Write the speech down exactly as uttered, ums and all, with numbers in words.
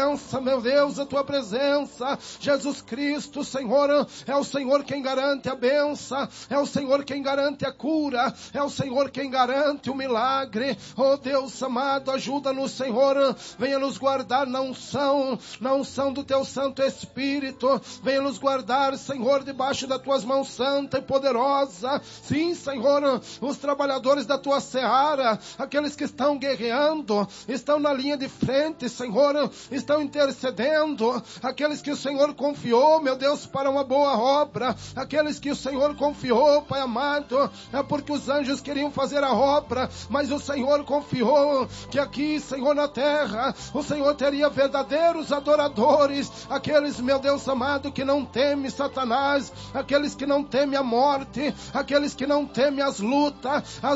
presença, meu Deus, a tua presença. Jesus Cristo, Senhor, é o Senhor quem garante a bênção, é o Senhor quem garante a cura, é o Senhor quem garante o milagre. Oh Deus amado, ajuda-nos, Senhor, venha nos guardar na unção, na unção do teu Santo Espírito, venha nos guardar, Senhor, debaixo das tuas mãos santa e poderosa. Sim, Senhor, os trabalhadores da tua seara, aqueles que estão guerreando, estão na linha de frente, Senhor, estão intercedendo, aqueles que o Senhor confiou, meu Deus, para uma boa obra, aqueles que o Senhor confiou, Pai amado, é porque os anjos queriam fazer a obra, mas o Senhor confiou que aqui, Senhor, na terra, o Senhor teria verdadeiros adoradores, aqueles, meu Deus amado, que não temem Satanás, aqueles que não temem a morte, aqueles que não temem as lutas, as